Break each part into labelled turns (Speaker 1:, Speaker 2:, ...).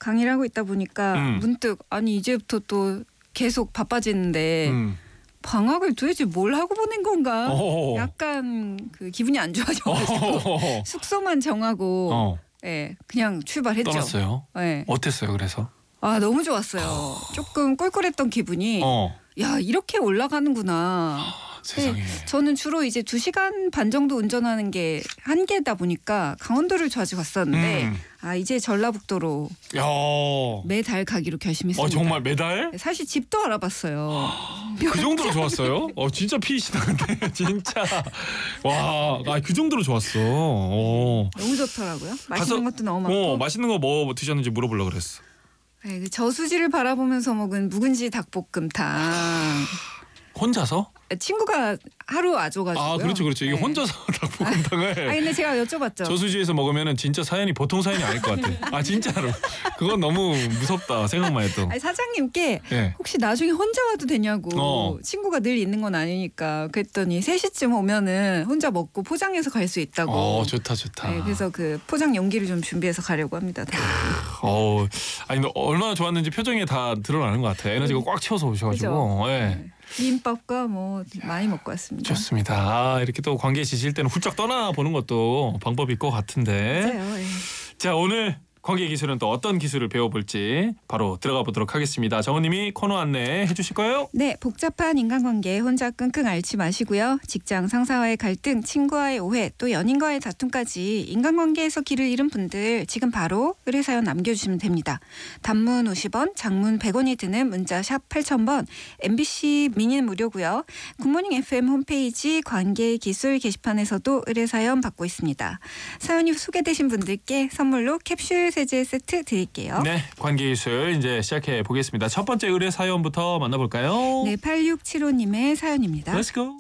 Speaker 1: 강의를 하고 있다 보니까 문득 아니 이제부터 또 계속 바빠지는데 방학을 도대체 뭘 하고 보낸 건가? 약간 그 기분이 안 좋아져가지고 숙소만 정하고 예, 그냥 출발했죠.
Speaker 2: 떠났어요?
Speaker 1: 예.
Speaker 2: 어땠어요 그래서?
Speaker 1: 아 너무 좋았어요. 조금 꿀꿀했던 기분이 야 이렇게 올라가는구나.
Speaker 2: 세상에.
Speaker 1: 네, 저는 주로 이제 2시간 반 정도 운전하는 게 한계다 보니까 강원도를 자주 갔었는데 아 이제 전라북도로
Speaker 2: 야.
Speaker 1: 매달 가기로 결심했습니다.
Speaker 2: 정말 매달?
Speaker 1: 사실 집도 알아봤어요.
Speaker 2: 그 정도로 좋았어요? 진짜 피이시다 근데 진짜. 와, 그 정도로 좋았어.
Speaker 1: 너무 좋더라고요. 맛있는 것도 너무 많고.
Speaker 2: 맛있는 거 뭐 드셨는지 물어보려고 그랬어.
Speaker 1: 네, 그 저수지를 바라보면서 먹은 묵은지 닭볶음탕.
Speaker 2: 혼자서?
Speaker 1: 친구가 하루 와줘가지고요.
Speaker 2: 아 그렇죠. 이게 혼자서 닭볶음탕을.
Speaker 1: 근데 제가 여쭤봤죠.
Speaker 2: 저수지에서 먹으면은 진짜 사연이 보통 사연이 아닐 것 같아. 진짜로. 그건 너무 무섭다 생각만 해도.
Speaker 1: 사장님께 혹시 나중에 혼자 와도 되냐고. 친구가 늘 있는 건 아니니까. 그랬더니 3시쯤 오면은 혼자 먹고 포장해서 갈 수 있다고.
Speaker 2: 좋다.
Speaker 1: 네, 그래서 그 포장 용기를 좀 준비해서 가려고 합니다.
Speaker 2: 아니 얼마나 좋았는지 표정에 다 드러나는 것 같아. 에너지가 꽉 채워서 오셔가지고.
Speaker 1: 비빔밥과 뭐 많이 먹고 왔습니다.
Speaker 2: 좋습니다. 이렇게 또 관계 지실 때는 훌쩍 떠나보는 것도 방법일 것 같은데.
Speaker 1: 맞아요.
Speaker 2: 자 오늘 관계 기술은 또 어떤 기술을 배워볼지 바로 들어가 보도록 하겠습니다. 정은님이 코너 안내해 주실 거예요?
Speaker 1: 네. 복잡한 인간관계 혼자 끙끙 앓지 마시고요. 직장 상사와의 갈등, 친구와의 오해, 또 연인과의 다툼까지 인간관계에서 길을 잃은 분들 지금 바로 의뢰사연 남겨주시면 됩니다. 단문 50원, 장문 100원이 드는 문자 샵 8000번, MBC 미니는 무료고요. 굿모닝 FM 홈페이지 관계기술 게시판에서도 의뢰사연 받고 있습니다. 사연이 소개되신 분들께 선물로 캡슐 세제 세트 드릴게요.
Speaker 2: 네, 관계기술 이제 시작해 보겠습니다. 첫 번째 의뢰 사연부터 만나볼까요?
Speaker 1: 네, 8675님의 사연입니다.
Speaker 2: Let's go.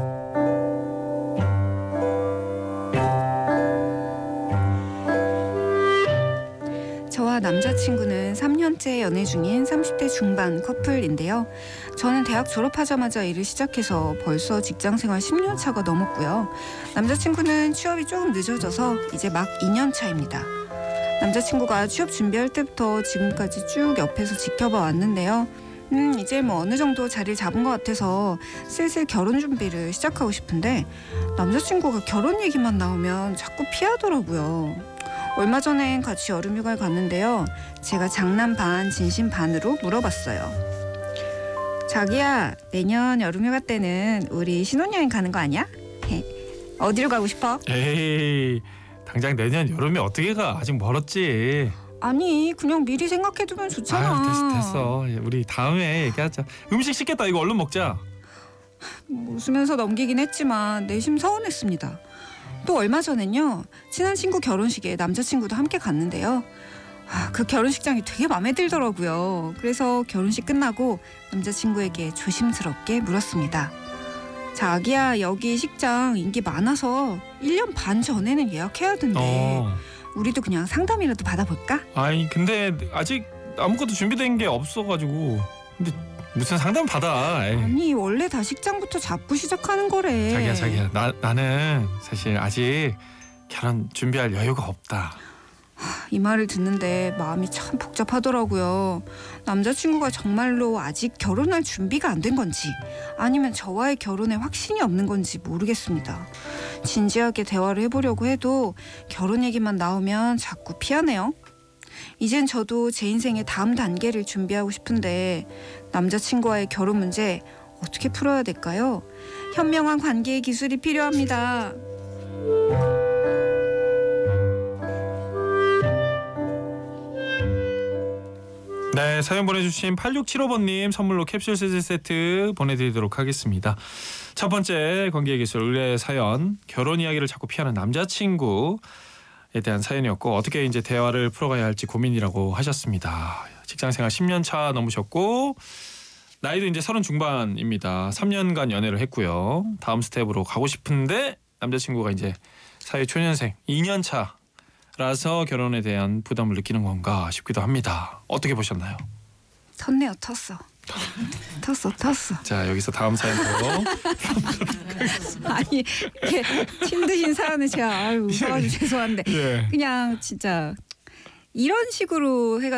Speaker 1: 저와 남자친구는 3년째 연애 중인 30대 중반 커플인데요. 저는 대학 졸업하자마자 일을 시작해서 벌써 직장생활 10년 차가 넘었고요. 남자친구는 취업이 조금 늦어져서 이제 막 2년 차입니다. 남자친구가 취업 준비할 때부터 지금까지 쭉 옆에서 지켜봐 왔는데요. 이제 뭐 어느 정도 자리를 잡은 것 같아서 슬슬 결혼 준비를 시작하고 싶은데 남자친구가 결혼 얘기만 나오면 자꾸 피하더라고요. 얼마 전엔 같이 여름휴가를 갔는데요. 제가 장난 반 진심 반으로 물어봤어요. 자기야, 내년 여름휴가 때는 우리 신혼여행 가는 거 아니야? 어디로 가고 싶어?
Speaker 2: 에이, 당장 내년 여름에 어떻게 가? 아직 멀었지.
Speaker 1: 아니 그냥 미리 생각해두면 좋잖아.
Speaker 2: 됐어. 우리 다음에 얘기하자. 음식 시켰다. 이거 얼른 먹자.
Speaker 1: 웃으면서 넘기긴 했지만 내심 서운했습니다. 또 얼마 전엔요. 친한 친구 결혼식에 남자친구도 함께 갔는데요. 그 결혼식장이 되게 마음에 들더라고요. 그래서 결혼식 끝나고 남자친구에게 조심스럽게 물었습니다. 자기야, 여기 식장 인기 많아서 1년 반 전에는 예약해야 된대. 우리도 그냥 상담이라도 받아볼까?
Speaker 2: 근데 아직 아무것도 준비된 게 없어가지고. 근데 무슨 상담 받아?
Speaker 1: 아니 원래 다 식장부터 잡고 시작하는 거래.
Speaker 2: 자기야 나는 사실 아직 결혼 준비할 여유가 없다.
Speaker 1: 이 말을 듣는데 마음이 참 복잡하더라고요. 남자친구가 정말로 아직 결혼할 준비가 안 된 건지 아니면 저와의 결혼에 확신이 없는 건지 모르겠습니다. 진지하게 대화를 해보려고 해도 결혼 얘기만 나오면 자꾸 피하네요. 이젠 저도 제 인생의 다음 단계를 준비하고 싶은데 남자친구와의 결혼 문제 어떻게 풀어야 될까요? 현명한 관계의 기술이 필요합니다.
Speaker 2: 네, 사연 보내주신 8675번님 선물로 캡슐 세제 세트 보내드리도록 하겠습니다. 첫 번째 관계기술 의뢰 사연, 결혼 이야기를 자꾸 피하는 남자친구에 대한 사연이었고 어떻게 이제 대화를 풀어가야 할지 고민이라고 하셨습니다. 직장생활 10년 차 넘으셨고 나이도 이제 30 중반입니다. 3년간 연애를 했고요. 다음 스텝으로 가고 싶은데 남자친구가 이제 사회 초년생 2년 차 라서 결혼에 대한 부담을 느끼는 건가 싶기도 합니다. 어떻게 보셨나요?
Speaker 1: 텄네요. 텄어.
Speaker 2: 자, 여기서 다음 사연으로.
Speaker 1: 아니 이렇게 힘드신 사연을 제가 웃어가지고 죄송한데 그냥 진짜 이런 식으로 해가